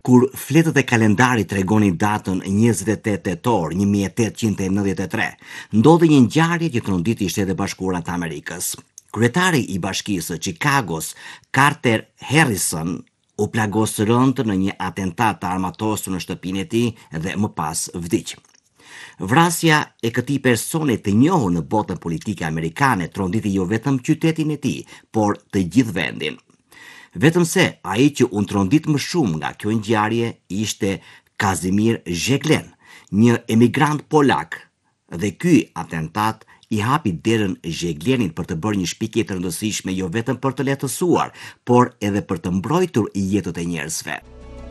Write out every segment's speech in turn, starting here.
Kur fletët e kalendarit tregonin datën 28 tetor 1893, ndodhi një ngjarje që tronditi Shtetet Bashkuara të Amerikës. Kryetari i Bashkisë së Chicagos, Carter Harrison, u plagos rënd në një atentat të armatosur në shtëpinë e tij dhe më pas vdiq. Vrasja e këtij personi të njohur në botën politike amerikane tronditi jo vetëm qytetin e tij, por të gjithë vendin. Vetëm se ai që u trondit më shumë nga kjo ngjarje ishte Kazimir Zeglen, një emigrant polak, dhe ky atentat i hapi derën Zeglenit për të bërë një shpikje të rëndësishme jo vetëm për të lehtësuar, por edhe për të mbrojtur jetët e njerëzve.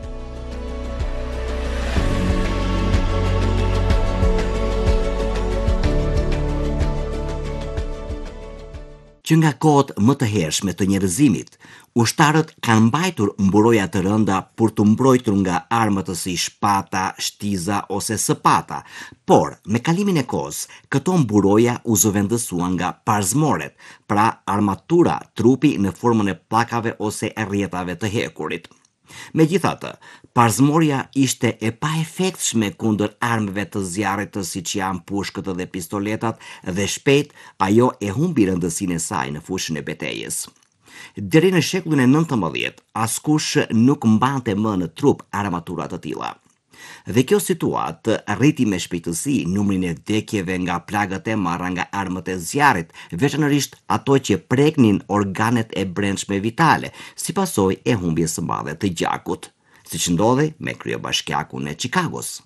Që nga kohët më të hershme të njerëzimit, ushtarët kanë mbajtur mburoja të rënda për të mbrojtur nga armët si shpata, shtiza ose sëpata, por me kalimin e kohës, këto mburoja u zëvendësuan nga parzmoret, pra armatura trupi në formën e pllakave ose e rrjetave të hekurit. Megjithatë, parzmorja ishte e paefektshme kundër armëve të zjarrit siç janë pushkët dhe pistoletat dhe shpejt ajo e humbi rëndësinë e saj në fushën e betejës. Deri në shekullin e 19, askush nuk mbante më në trup armatura të tilla. Dhe kjo situatë rriti me shpejtësi numrin e vdekjeve nga plagët e marra nga armët e zjarrit, veçanërisht ato që preknin organet e brendshme vitale, si pasojë e humbjes së madhe të gjakut, siç ndodhi me kryebashkiakun e Chicagos.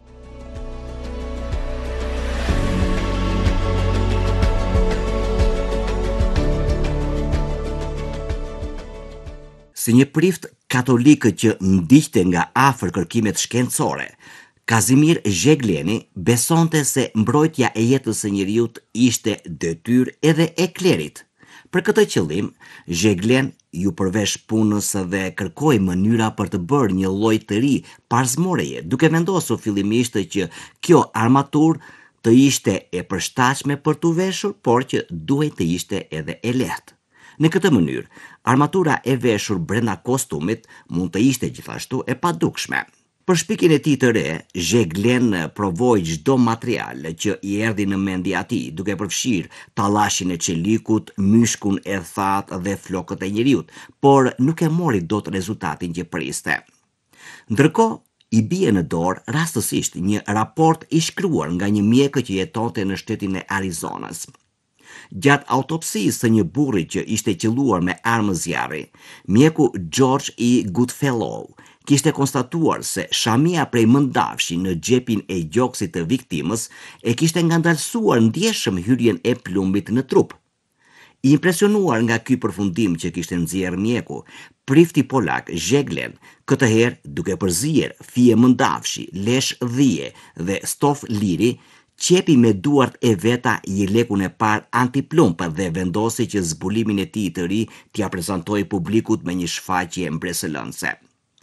Si një prift katolik që ndiqte nga afër kërkimet shkencore, Kazimir Zegleni besonte se mbrojtja e jetës së njeriut ishte detyrë edhe e klerit. Për këtë qëllim, Zeglen ju përvesh punës dhe kërkoi mënyra për të bërë një lloj të ri parzmoreje, duke vendosur fillimisht që kjo armaturë të ishte e përshtatshme për t'u veshur, por që duhej të ishte edhe e lehtë. Në këtë mënyrë, armatura e veshur brenda kostumit mund të ishte gjithashtu e padukshme. Për shpikjen e tij të re, Zeglen provoi çdo material që i erdhi në mendje atij, duke përfshirë tallashin e çelikut, myshkun e thatë dhe flokët e njeriut, por nuk e mori dot rezultatin që priste. Ndërkohë, i bie në dorë rastësisht një raport i shkruar nga një mjek që jetonte në shtetin e Arizonës. Gjatë autopsisë së një burri që ishte qelluar me armë zjarri, mjeku George E. Goodfellow kishte konstatuar se shamia prej mëndafshi në xhepin e gjoksit të viktimës e kishte ngandalsuar ndjeshëm hyrjen e plumbit në trup. I impresionuar nga ky përfundim që kishte nxjerrë mjeku, prifti polak Zeglen, këtë herë duke përzier fije mëndafshi, lesh dhije dhe stof liri, qepi me duart e veta jelekun e parë antiplumb dhe vendosi që zbulimin e tij të ri t'ia prezantoi publikut me një shfaqje mbresëlënse.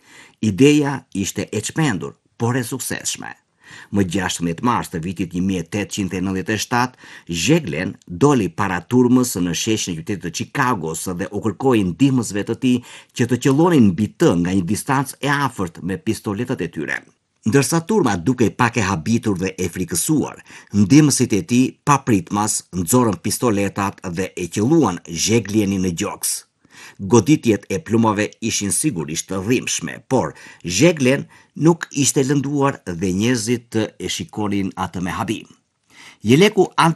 Ideja ishte e çmendur, por e suksesshme. Më 16 mars të vitit 1897, Zeglen doli para turmës në sheshin e qytetit të Chicagos dhe u kërkoi ndihmësve të tij që të qellonin mbi të nga një distancë e afërt me pistoletat e tyre. Ndërsa turma dukej pak e habitur dhe e frikësuar, ndihmësit e tij papritmas nxorën pistoletat dhe e qelluan Zeglenin në gjoks. Goditjet e plumave ishin sigurisht të dhimbshme, por Zeglen nuk ishte lënduar dhe njerëzit e shikonin atë me habim. Jeleku